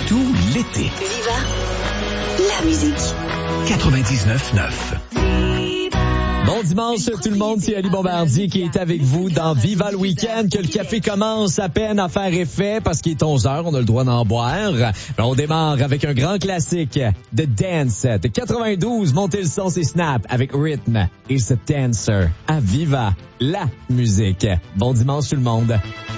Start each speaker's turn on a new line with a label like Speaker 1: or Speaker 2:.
Speaker 1: tout l'été.
Speaker 2: Viva la musique.
Speaker 1: 99.9.
Speaker 3: Bon dimanche tout le monde, c'est Ali Bombardier qui est avec vous dans Viva le Week-end, que le café commence à peine à faire effet parce qu'il est 11h, on a le droit d'en boire. On démarre avec un grand classique, The Dance de 92, montez le son, c'est Snap avec Rhythm. It's a Dancer à Viva la musique. Bon dimanche tout le monde.